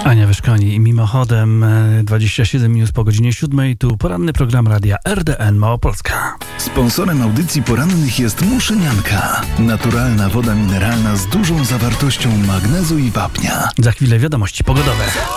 Ania Wyszkoni i mimochodem 27 minut po godzinie 7. Tu poranny program radia RDN Małopolska. Sponsorem audycji porannych jest Muszynianka. Naturalna woda mineralna z dużą zawartością magnezu i wapnia. Za chwilę wiadomości pogodowe.